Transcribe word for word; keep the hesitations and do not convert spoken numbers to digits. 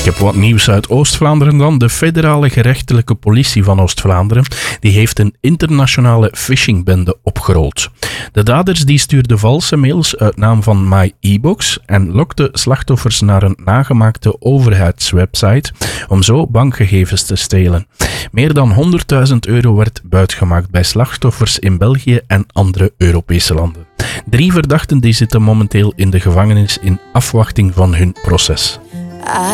Ik heb wat nieuws uit Oost-Vlaanderen dan. De federale gerechtelijke politie van Oost-Vlaanderen die heeft een internationale phishingbende opgerold. De daders die stuurden valse mails uit naam van My e-box en lokten slachtoffers naar een nagemaakte overheidswebsite om zo bankgegevens te stelen. Meer dan honderdduizend euro werd buitgemaakt bij slachtoffers in België en andere Europese landen. Drie verdachten die zitten momenteel in de gevangenis in afwachting van hun proces.